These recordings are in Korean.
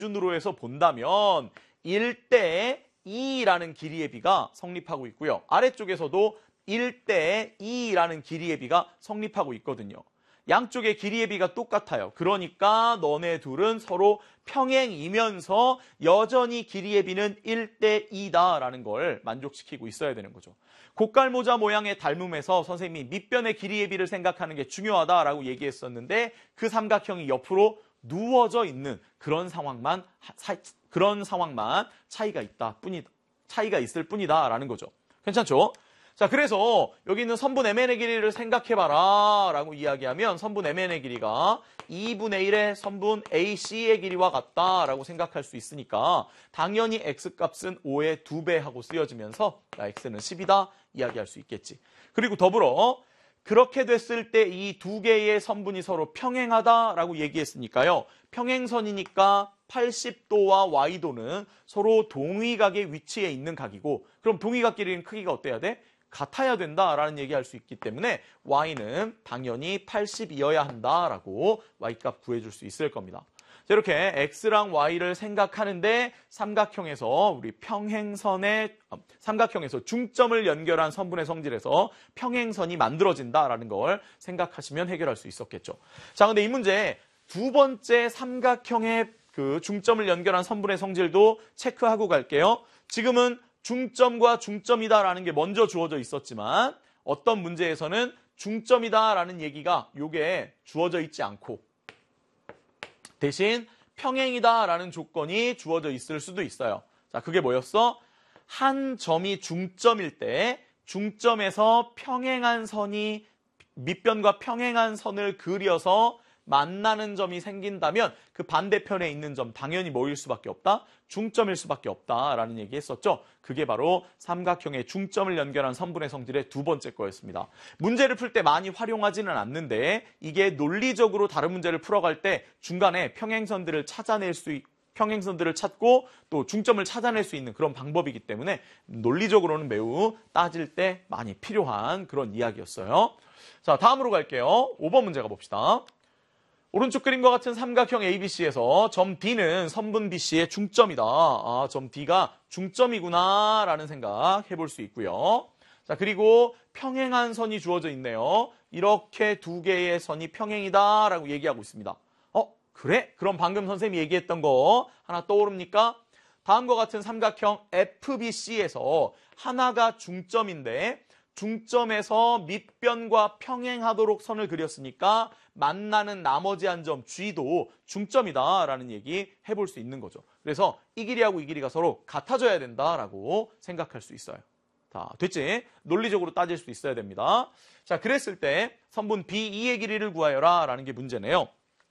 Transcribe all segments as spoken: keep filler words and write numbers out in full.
기준으로 해서 본다면 일 대 이라는 길이의 비가 성립하고 있고요. 아래쪽에서도 일 대 이라는 길이의 비가 성립하고 있거든요. 양쪽의 길이의 비가 똑같아요. 그러니까 너네 둘은 서로 평행이면서 여전히 길이의 비는 일 대 이다라는 걸 만족시키고 있어야 되는 거죠. 고깔모자 모양의 닮음에서 선생님이 밑변의 길이의 비를 생각하는 게 중요하다라고 얘기했었는데 그 삼각형이 옆으로 누워져 있는 그런 상황만 사, 그런 상황만 차이가 있다 뿐이다. 차이가 있을 뿐이다라는 거죠. 괜찮죠? 자, 그래서 여기 있는 선분 엠엔의 길이를 생각해봐라 라고 이야기하면 선분 엠엔의 길이가 이분의 일의 선분 에이씨의 길이와 같다라고 생각할 수 있으니까 당연히 x값은 오의 두 배 하고 쓰여지면서 야, x는 십이다 이야기할 수 있겠지. 그리고 더불어 그렇게 됐을 때 이 두 개의 선분이 서로 평행하다라고 얘기했으니까요. 평행선이니까 팔십 도와 와이도는 서로 동위각의 위치에 있는 각이고 그럼 동위각끼리는 크기가 어때야 돼? 같아야 된다라는 얘기할 수 있기 때문에 y는 당연히 팔십이어야 한다라고 y값 구해줄 수 있을 겁니다. 자, 이렇게 x랑 y를 생각하는데 삼각형에서 우리 평행선의 삼각형에서 중점을 연결한 선분의 성질에서 평행선이 만들어진다라는 걸 생각하시면 해결할 수 있었겠죠. 자, 근데 이 문제 두 번째 삼각형의 그 중점을 연결한 선분의 성질도 체크하고 갈게요. 지금은 중점과 중점이다라는 게 먼저 주어져 있었지만 어떤 문제에서는 중점이다라는 얘기가 요게 주어져 있지 않고 대신 평행이다라는 조건이 주어져 있을 수도 있어요. 자, 그게 뭐였어? 한 점이 중점일 때 중점에서 평행한 선이 밑변과 평행한 선을 그려서 만나는 점이 생긴다면 그 반대편에 있는 점 당연히 뭐일 수밖에 없다? 중점일 수밖에 없다라는 얘기 했었죠. 그게 바로 삼각형의 중점을 연결한 선분의 성질의 두 번째 거였습니다. 문제를 풀 때 많이 활용하지는 않는데 이게 논리적으로 다른 문제를 풀어갈 때 중간에 평행선들을 찾아낼 수 있, 평행선들을 찾고 또 중점을 찾아낼 수 있는 그런 방법이기 때문에 논리적으로는 매우 따질 때 많이 필요한 그런 이야기였어요. 자, 다음으로 갈게요. 오 번 문제 가봅시다. 오른쪽 그림과 같은 삼각형 에이비씨에서 점 D는 선분 비씨의 중점이다. 아, 점 D가 중점이구나 라는 생각 해볼 수 있고요. 자, 그리고 평행한 선이 주어져 있네요. 이렇게 두 개의 선이 평행이다 라고 얘기하고 있습니다. 어, 그래? 그럼 방금 선생님이 얘기했던 거 하나 떠오릅니까? 다음과 같은 삼각형 에프비씨에서 하나가 중점인데 중점에서 밑변과 평행하도록 선을 그렸으니까 만나는 나머지 한 점 G도 중점이다라는 얘기 해볼 수 있는 거죠. 그래서 이 길이하고 이 길이가 서로 같아져야 된다라고 생각할 수 있어요. 자, 됐지? 논리적으로 따질 수 있어야 됩니다. 자, 그랬을 때 선분 비이의 길이를 구하여라 라는 게 문제네요.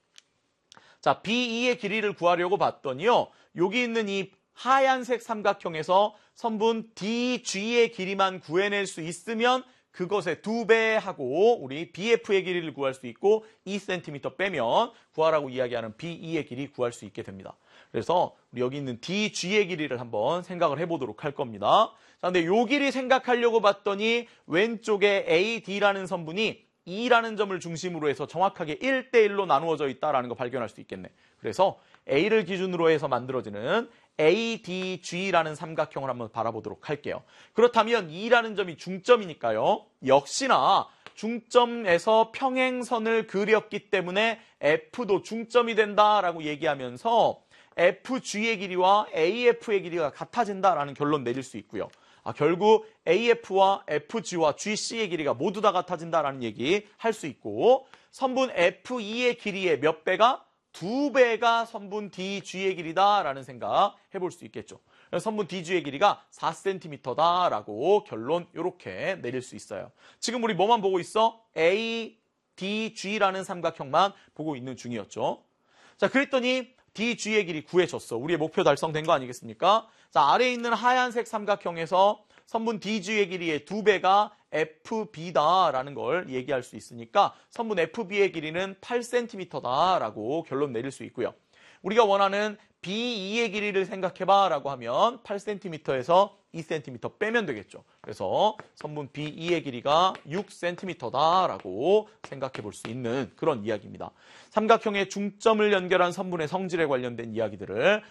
자, 비이의 길이를 구하려고 봤더니요. 여기 있는 이 하얀색 삼각형에서 선분 디지의 길이만 구해낼 수 있으면 그것의 두 배 하고 우리 비에프의 길이를 구할 수 있고 이 센티미터 빼면 구하라고 이야기하는 비이의 길이 구할 수 있게 됩니다. 그래서 우리 여기 있는 디지의 길이를 한번 생각을 해보도록 할 겁니다. 자, 근데 요 길이 생각하려고 봤더니 왼쪽에 에이디라는 선분이 이라는 점을 중심으로 해서 정확하게 일 대 일로 나누어져 있다는 거 발견할 수 있겠네. 그래서 A를 기준으로 해서 만들어지는 에이디지라는 삼각형을 한번 바라보도록 할게요. 그렇다면 이라는 점이 중점이니까요. 역시나 중점에서 평행선을 그렸기 때문에 F도 중점이 된다라고 얘기하면서 에프지의 길이와 에이에프의 길이가 같아진다라는 결론 내릴 수 있고요. 아, 결국 에이에프와 에프지와 지씨의 길이가 모두 다 같아진다라는 얘기 할 수 있고 선분 에프이의 길이의 몇 배가? 두 배가 선분 디지의 길이다라는 생각 해볼 수 있겠죠. 선분 디지의 길이가 사 센티미터다라고 결론 이렇게 내릴 수 있어요. 지금 우리 뭐만 보고 있어? 에이디지라는 삼각형만 보고 있는 중이었죠. 자, 그랬더니 디지의 길이 구해졌어. 우리의 목표 달성된 거 아니겠습니까? 자, 아래에 있는 하얀색 삼각형에서 선분 디지의 길이의 두 배가 에프비다라는 걸 얘기할 수 있으니까 선분 에프비의 길이는 팔 센티미터다라고 결론 내릴 수 있고요. 우리가 원하는 비이의 길이를 생각해봐 라고 하면 팔 센티미터에서 이 센티미터 빼면 되겠죠. 그래서 선분 비 이의 길이가 육 센티미터다라고 생각해 볼 수 있는 그런 이야기입니다. 삼각형의 중점을 연결한 선분의 성질에 관련된 이야기들을